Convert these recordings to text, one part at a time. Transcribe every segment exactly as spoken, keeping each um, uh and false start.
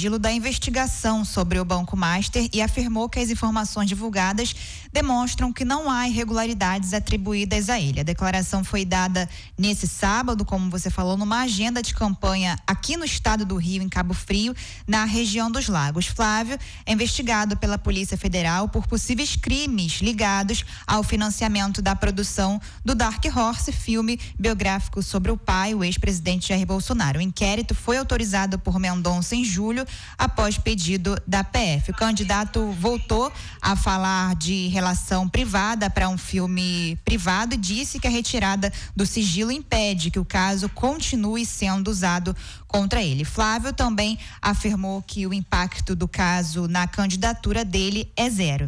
sigilo da investigação sobre o Banco Master e afirmou que as informações divulgadas demonstram que não há irregularidades atribuídas a ele. A declaração foi dada nesse sábado, como você falou, numa agenda de campanha aqui no estado do Rio, em Cabo Frio, na região dos Lagos. Flávio é investigado pela Polícia Federal por possíveis crimes ligados ao financiamento da produção do Dark Horse, filme biográfico sobre o pai, o ex-presidente Jair Bolsonaro. O inquérito foi autorizado por Mendonça em julho, após pedido da P F. O candidato voltou a falar de relação privada para um filme privado e disse que a retirada do sigilo impede que o caso continue sendo usado contra ele. Flávio também afirmou que o impacto do caso na candidatura dele é zero.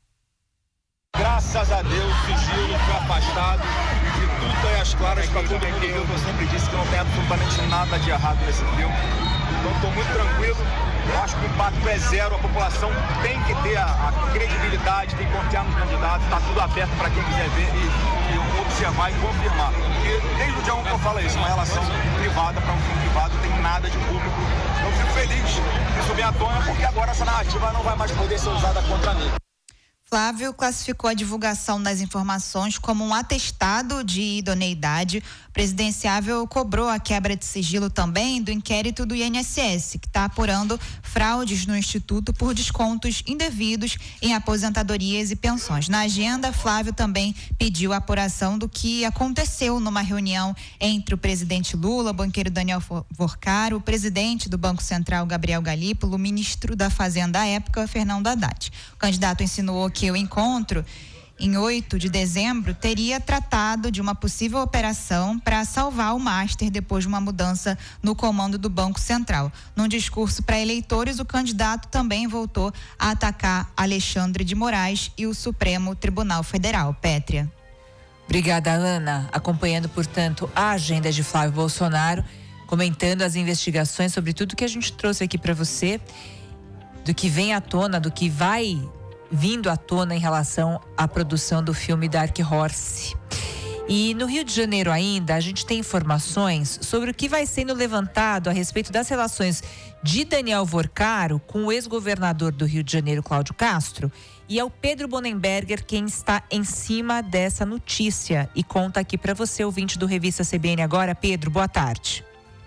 Graças a Deus, o sigilo foi afastado e tudo está às claras para todo mundo. Eu sempre disse que não tem absolutamente nada de errado nesse filme. Então estou muito tranquilo. Eu acho que o impacto é zero. A população tem que ter a, a credibilidade, tem que confiar no candidato. Está tudo aberto para quem quiser ver e, e observar e confirmar. Porque desde o dia um que eu falo isso, uma relação privada para um filme privado, não tem nada de público. Eu fico feliz que isso venha à tona, porque agora essa narrativa não vai mais poder ser usada contra mim. Flávio classificou a divulgação das informações como um atestado de idoneidade. O presidenciável cobrou a quebra de sigilo também do inquérito do I N S S, que está apurando fraudes no Instituto por descontos indevidos em aposentadorias e pensões. Na agenda, Flávio também pediu a apuração do que aconteceu numa reunião entre o presidente Lula, o banqueiro Daniel Vorcaro, o presidente do Banco Central, Gabriel Galípolo, o ministro da Fazenda à época, Fernando Haddad. O candidato insinuou que o encontro, em oito de dezembro, teria tratado de uma possível operação para salvar o Master depois de uma mudança no comando do Banco Central. Num discurso para eleitores, o candidato também voltou a atacar Alexandre de Moraes e o Supremo Tribunal Federal. Pétria. Obrigada, Ana. Acompanhando, portanto, a agenda de Flávio Bolsonaro, comentando as investigações sobre tudo que a gente trouxe aqui para você, do que vem à tona, do que vai vindo à tona em relação à produção do filme Dark Horse. E no Rio de Janeiro ainda, a gente tem informações sobre o que vai sendo levantado a respeito das relações de Daniel Vorcaro com o ex-governador do Rio de Janeiro, Cláudio Castro, e é o Pedro Bonenberger quem está em cima dessa notícia e conta aqui para você, ouvinte do Revista C B N Agora. Pedro, boa tarde.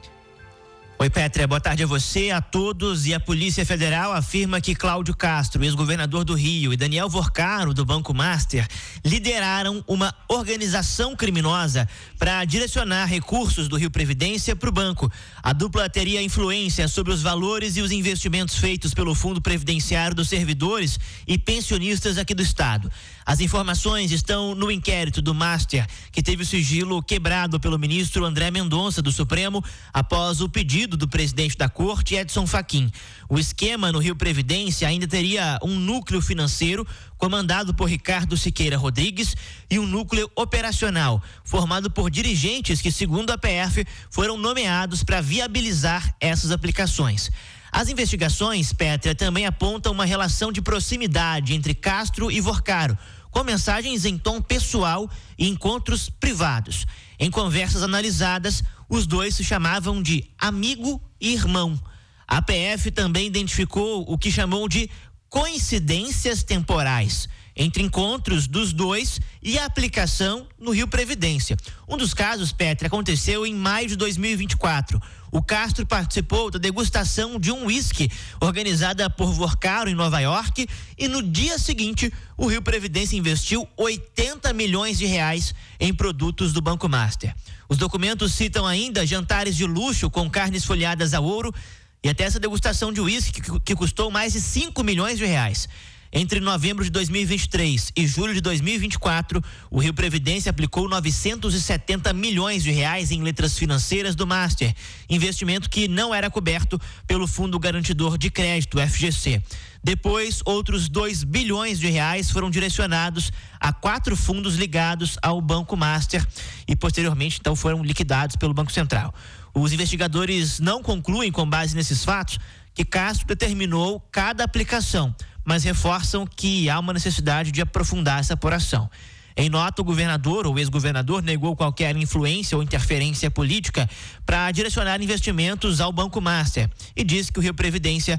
Oi, Pétria, boa tarde a você, a todos. E a Polícia Federal afirma que Cláudio Castro, ex-governador do Rio, e Daniel Vorcaro, do Banco Master, lideraram uma organização criminosa para direcionar recursos do Rio Previdência para o banco. A dupla teria influência sobre os valores e os investimentos feitos pelo Fundo Previdenciário dos servidores e pensionistas aqui do estado. As informações estão no inquérito do Master, que teve o sigilo quebrado pelo ministro André Mendonça, do Supremo, após o pedido do presidente da Corte, Edson Fachin. O esquema no Rio Previdência ainda teria um núcleo financeiro comandado por Ricardo Siqueira Rodrigues e um núcleo operacional formado por dirigentes que, segundo a P F, foram nomeados para viabilizar essas aplicações. As investigações, Pétria, também apontam uma relação de proximidade entre Castro e Vorcaro, com mensagens em tom pessoal e encontros privados. Em conversas analisadas, os dois se chamavam de amigo e irmão. A P F também identificou o que chamou de coincidências temporais entre encontros dos dois e a aplicação no Rio Previdência. Um dos casos, Pétria, aconteceu em maio de dois mil e vinte e quatro. O Castro participou da degustação de um uísque organizada por Vorcaro em Nova York e no dia seguinte o Rio Previdência investiu oitenta milhões de reais em produtos do Banco Master. Os documentos citam ainda jantares de luxo com carnes folhadas a ouro e até essa degustação de uísque que, que custou mais de cinco milhões de reais. Entre novembro de dois mil e vinte e três e julho de dois mil e vinte e quatro, o Rio Previdência aplicou novecentos e setenta milhões de reais em letras financeiras do Master, investimento que não era coberto pelo Fundo Garantidor de Crédito, F G C. Depois, outros dois bilhões de reais foram direcionados a quatro fundos ligados ao Banco Master e posteriormente, então, foram liquidados pelo Banco Central. Os investigadores não concluem, com base nesses fatos, que Castro determinou cada aplicação, mas reforçam que há uma necessidade de aprofundar essa apuração. Em nota, o governador ou ex-governador negou qualquer influência ou interferência política para direcionar investimentos ao Banco Master e disse que o Rio Previdência